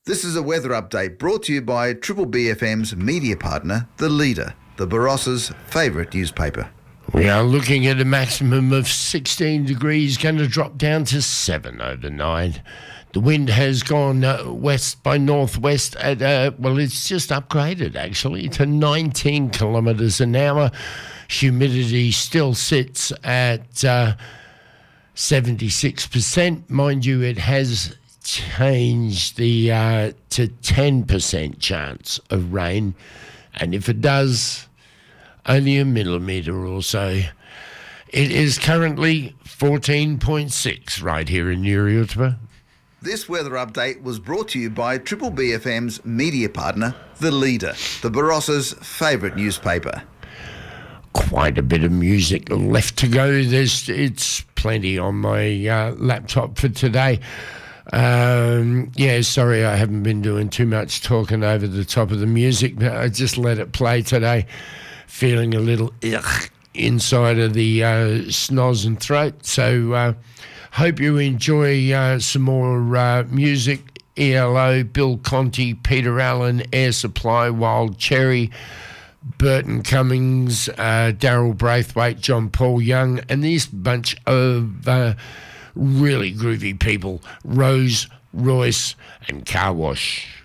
This is a weather update brought to you by Triple BFM's media partner, The Leader, the Barossa's favourite newspaper. We are looking at a maximum of 16 degrees, going to drop down to 7 overnight. The wind has gone west by northwest at, it's just upgraded actually to 19 kilometres an hour. Humidity still sits at 76%. Mind you, it has changed the to 10% chance of rain, and if it does, only a millimetre or so. It is currently 14.6 right here in Uriutba. This weather update was brought to you by Triple BFM's media partner, The Leader, the Barossa's favourite newspaper. Quite a bit of music left to go. It's plenty on my laptop for today. Sorry I haven't been doing too much talking over the top of the music, but I just let it play today. Feeling a little inside of the snoz and throat. So hope you enjoy some more music. ELO, Bill Conti, Peter Allen, Air Supply, Wild Cherry, Burton Cummings, Daryl Braithwaite, John Paul Young, and this bunch of really groovy people, Rose, Royce and Car Wash.